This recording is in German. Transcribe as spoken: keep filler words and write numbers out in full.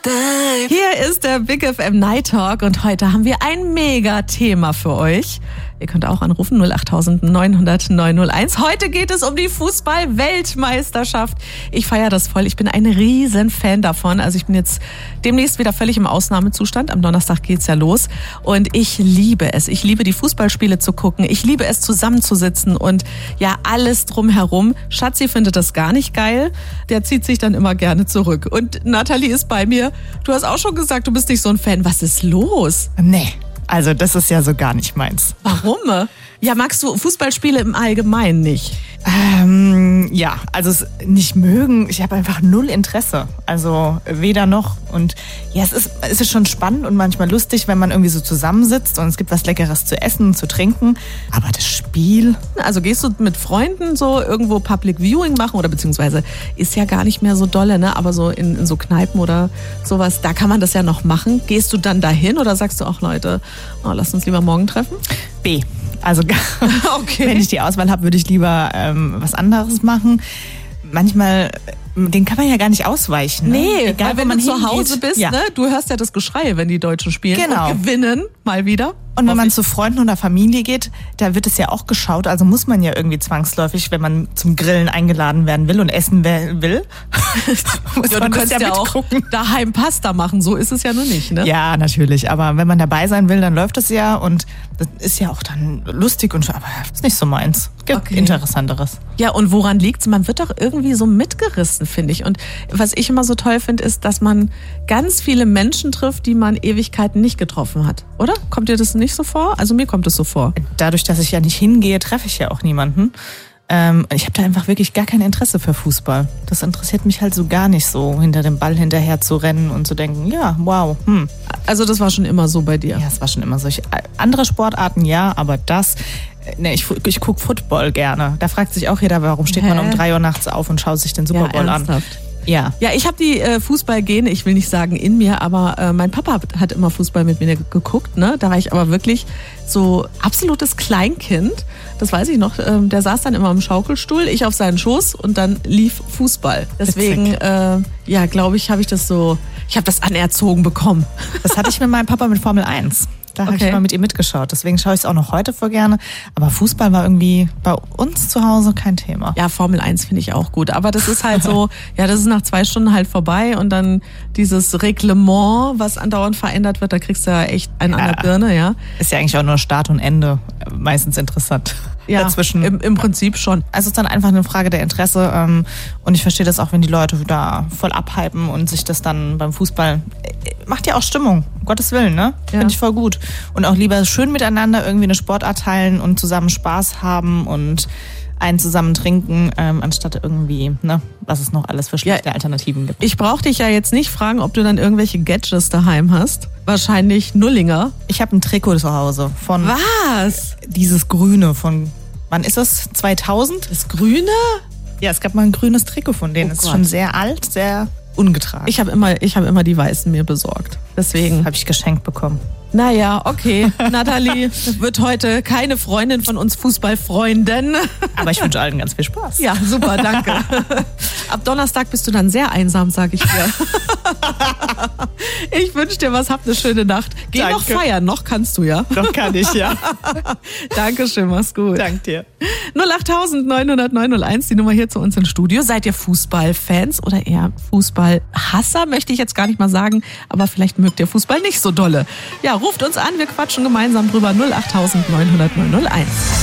Hier ist der Big F M Night Talk und heute haben wir ein Mega-Thema für euch. Ihr könnt auch anrufen null acht neun hundert neun null eins. Heute geht es um die Fußball-Weltmeisterschaft. Ich feiere das voll. Ich bin ein riesen Fan davon. Also ich bin jetzt demnächst wieder völlig im Ausnahmezustand. Am Donnerstag geht's ja los. Und ich liebe es. Ich liebe die Fußballspiele zu gucken. Ich liebe es, zusammenzusitzen und ja, alles drumherum. Schatzi findet das gar nicht geil. Der zieht sich dann immer gerne zurück. Und Nathalie ist bei mir. Du hast auch schon gesagt, du bist nicht so ein Fan. Was ist los? Nee. Also das ist ja so gar nicht meins. Warum? Ja, magst du Fußballspiele im Allgemeinen nicht? Ähm, ja, also es nicht mögen, ich habe einfach null Interesse. Also weder noch. Und ja, es ist, es ist schon spannend und manchmal lustig, wenn man irgendwie so zusammensitzt und es gibt was Leckeres zu essen, zu trinken. Aber das Spiel... Also gehst du mit Freunden so irgendwo Public Viewing machen oder beziehungsweise ist ja gar nicht mehr so dolle, ne? Aber so in, in so Kneipen oder sowas, da kann man das ja noch machen. Gehst du dann dahin oder sagst du auch, Leute, oh, lass uns lieber morgen treffen? B. Also okay. Wenn ich die Auswahl habe, würde ich lieber ähm, was anderes machen. Manchmal, den kann man ja gar nicht ausweichen. Ne? Nee, egal weil wenn wo man du zu hingeht. Hause bist, ja. ne, du hörst ja das Geschrei, wenn die Deutschen spielen genau. und gewinnen, mal wieder. Und wenn man zu Freunden oder Familie geht, da wird es ja auch geschaut. Also muss man ja irgendwie zwangsläufig, wenn man zum Grillen eingeladen werden will und essen will, muss ja, man du kannst ja, ja auch daheim Pasta machen. So ist es ja nur nicht, ne? Ja, natürlich. Aber wenn man dabei sein will, dann läuft es ja. Und das ist ja auch dann lustig. Und aber ist nicht so meins. Gibt okay. Interessanteres. Ja, und woran liegt's? Man wird doch irgendwie so mitgerissen, finde ich. Und was ich immer so toll finde, ist, dass man ganz viele Menschen trifft, die man Ewigkeiten nicht getroffen hat. Oder? Kommt dir das nicht so vor? Also mir kommt es so vor. Dadurch, dass ich ja nicht hingehe, treffe ich ja auch niemanden. Ähm, ich habe da einfach wirklich gar kein Interesse für Fußball. Das interessiert mich halt so gar nicht so, hinter dem Ball hinterher zu rennen und zu denken, ja, wow. Hm. Also das war schon immer so bei dir? Ja, es war schon immer so. Ich, andere Sportarten ja, aber das... Ne, ich, ich gucke Football gerne. Da fragt sich auch jeder, warum steht Hä? man um drei Uhr nachts auf und schaut sich den Super Bowl ja, an. Ja, ja, ich habe die äh, Fußballgene, ich will nicht sagen in mir, aber äh, mein Papa hat immer Fußball mit mir geguckt. Ne? Da war ich aber wirklich so absolutes Kleinkind. Das weiß ich noch. Ähm, der saß dann immer im Schaukelstuhl, ich auf seinen Schoß und dann lief Fußball. Deswegen, äh, ja, glaube ich, habe ich das so, ich habe das anerzogen bekommen. Das hatte ich mit meinem Papa mit Formel eins. Da habe okay. ich mal mit ihm mitgeschaut. Deswegen schaue ich es auch noch heute voll gerne. Aber Fußball war irgendwie bei uns zu Hause kein Thema. Ja, Formel eins finde ich auch gut. Aber das ist halt so, ja, das ist nach zwei Stunden halt vorbei. Und dann dieses Reglement, was andauernd verändert wird, da kriegst du ja echt einen ja. an der Birne, ja. Ist ja eigentlich auch nur Start und Ende meistens interessant. Ja, dazwischen. Im, im Prinzip schon. Also es ist dann einfach eine Frage der Interesse. Ähm, und ich verstehe das auch, wenn die Leute da voll abhypen und sich das dann beim Fußball... Macht ja auch Stimmung, um Gottes Willen, ne? Ja. Finde ich voll gut. Und auch lieber schön miteinander irgendwie eine Sportart teilen und zusammen Spaß haben und einen zusammen trinken, ähm, anstatt irgendwie, ne, was es noch alles für schlechte ja, Alternativen gibt. Ich brauche dich ja jetzt nicht fragen, ob du dann irgendwelche Gadgets daheim hast. Wahrscheinlich Nullinger. Ich habe ein Trikot zu Hause von... Was? Dieses Grüne von... Wann ist das? zweitausend? Das Grüne? Ja, es gab mal ein grünes Trikot von denen. Oh, das ist schon sehr alt, sehr... ungetragen. Ich habe immer, ich habe immer die Weißen mir besorgt. Deswegen habe ich geschenkt bekommen. Naja, okay. Nathalie wird heute keine Freundin von uns Fußballfreunden. Aber ich wünsche allen ganz viel Spaß. Ja, super, danke. Ab Donnerstag bist du dann sehr einsam, sag ich dir. Ich wünsche dir was, hab eine schöne Nacht. Geh danke. noch feiern, noch kannst du, ja? Noch kann ich, ja. Dankeschön, mach's gut. Dank dir. null acht neun hundert neun null eins, die Nummer hier zu uns ins Studio. Seid ihr Fußballfans oder eher Fußballhasser, möchte ich jetzt gar nicht mal sagen, aber vielleicht mögt ihr Fußball nicht so dolle. Ja, ruft uns an, wir quatschen gemeinsam drüber. null acht neun hundert neun null eins.